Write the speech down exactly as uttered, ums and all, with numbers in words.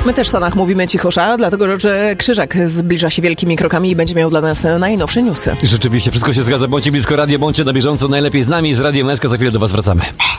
My też w Stanach mówimy cichosza, dlatego że Krzyżak zbliża się wielkimi krokami i będzie miał dla nas najnowsze newsy. Rzeczywiście, wszystko się zgadza. Bądźcie blisko radia, bądźcie na bieżąco, najlepiej z nami, z Radiem S K. Za chwilę do was wracamy.